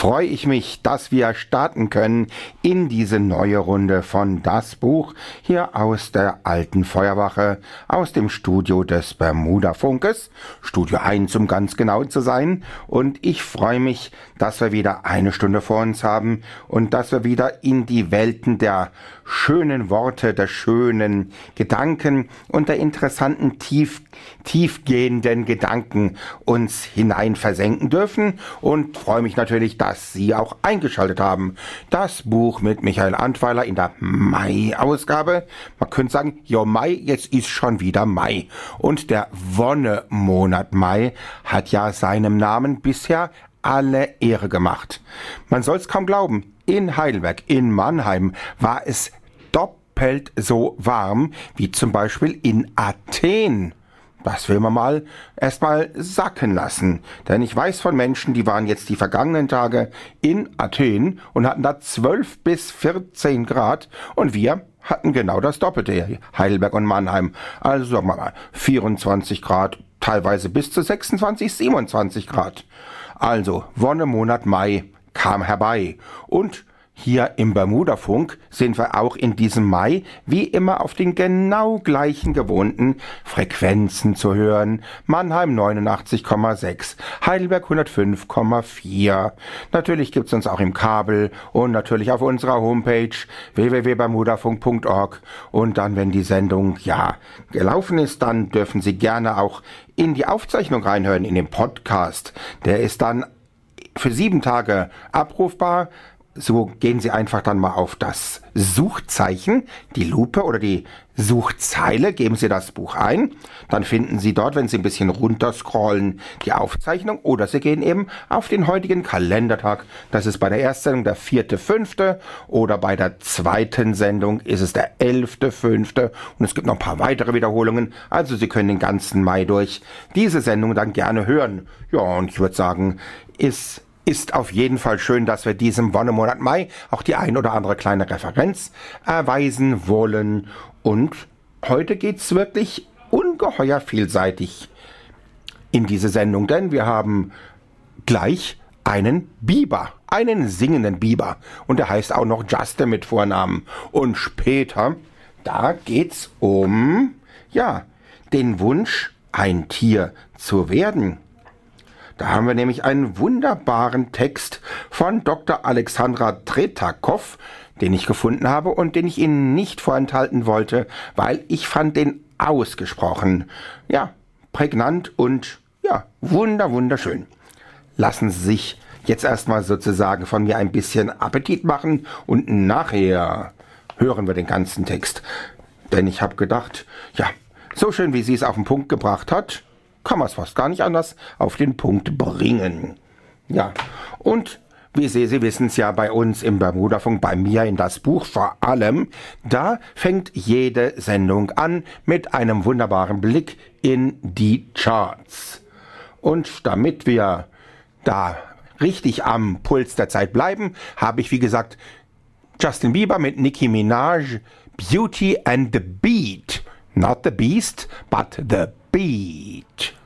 freue ich mich, dass wir starten können in diese neue Runde von Das Buch hier aus der alten Feuerwache, aus dem Studio des Bermuda-Funkes, Studio 1, um ganz genau zu sein. Und ich freue mich, dass wir wieder eine Stunde vor uns haben und dass wir wieder in die Welten der schönen Worte, der schönen Gedanken und der interessanten, tiefgehenden Gedanken uns hinein versenken dürfen und freue mich natürlich, dass Sie auch eingeschaltet haben. Das Buch mit Michael Antweiler in der Mai-Ausgabe. Man könnte sagen, jo Mai, jetzt ist schon wieder Mai. Und der Wonnemonat Mai hat ja seinem Namen bisher alle Ehre gemacht. Man soll es kaum glauben, in Heidelberg, in Mannheim war es doppelt so warm wie zum Beispiel in Athen. Das will man mal erstmal sacken lassen. Denn ich weiß von Menschen, die waren jetzt die vergangenen Tage in Athen und hatten da 12 bis 14 Grad und wir hatten genau das Doppelte, Heidelberg und Mannheim. Also sagen wir mal 24 Grad, teilweise bis zu 26, 27 Grad. Also Wonnemonat Mai kam herbei und hier im Bermuda-Funk sind wir auch in diesem Mai wie immer auf den genau gleichen gewohnten Frequenzen zu hören. Mannheim 89,6, Heidelberg 105,4. Natürlich gibt's uns auch im Kabel und natürlich auf unserer Homepage www.bermudafunk.org. Und dann, wenn die Sendung gelaufen ist, dann dürfen Sie gerne auch in die Aufzeichnung reinhören, in den Podcast. Der ist dann für 7 Tage abrufbar. So gehen Sie einfach dann mal auf das Suchzeichen, die Lupe oder die Suchzeile, geben Sie das Buch ein. Dann finden Sie dort, wenn Sie ein bisschen runterscrollen, die Aufzeichnung. Oder Sie gehen eben auf den heutigen Kalendertag. Das ist bei der Erstsendung der 4.5. oder bei der zweiten Sendung ist es der 11.5. Und es gibt noch ein paar weitere Wiederholungen. Also Sie können den ganzen Mai durch diese Sendung dann gerne hören. Ja, und ich würde sagen, ist auf jeden Fall schön, dass wir diesem Wonnemonat Mai auch die ein oder andere kleine Referenz erweisen wollen. Und heute geht's wirklich ungeheuer vielseitig in diese Sendung, denn wir haben gleich einen Biber, einen singenden Biber. Und der heißt auch noch Justin mit Vornamen. Und später, da geht's um, den Wunsch, ein Tier zu werden. Da haben wir nämlich einen wunderbaren Text von Dr. Alexandra Tretakow, den ich gefunden habe und den ich Ihnen nicht vorenthalten wollte, weil ich fand den ausgesprochen, prägnant und wunderschön. Lassen Sie sich jetzt erstmal sozusagen von mir ein bisschen Appetit machen und nachher hören wir den ganzen Text. Denn ich habe gedacht, so schön wie sie es auf den Punkt gebracht hat, kann man es fast gar nicht anders auf den Punkt bringen. Ja, und wie Sie wissen es ja bei uns im Bermuda-Funk, bei mir in das Buch vor allem, da fängt jede Sendung an mit einem wunderbaren Blick in die Charts. Und damit wir da richtig am Puls der Zeit bleiben, habe ich, wie gesagt, Justin Bieber mit Nicki Minaj, Beauty and the Beat. Not the Beast, but the Beat.